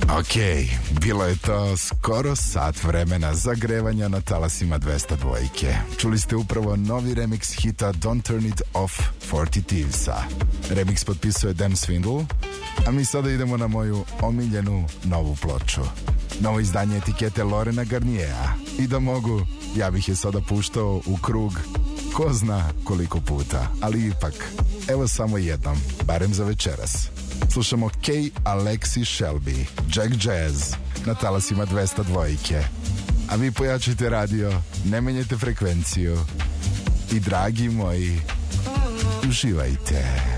Ok, bilo je to skoro sat vremena zagrevanja na talasima 202. Čuli ste upravo novi remix hita Don't Turn It Off 40 Thievesa. Remix potpisuje Dan Swindle, a mi sada idemo na moju omiljenu novu ploču. Novo izdanje etikete Lorena Garniera. I da mogu, ja bih je sada puštao u krug ko zna koliko puta, ali ipak, evo samo jednom, barem za večeras. Slušamo Kay Alexi Shelby, Jack Jazz, na talasima 202. A vi pojačajte radio, ne menjajte frekvenciju i dragi moji, uživajte.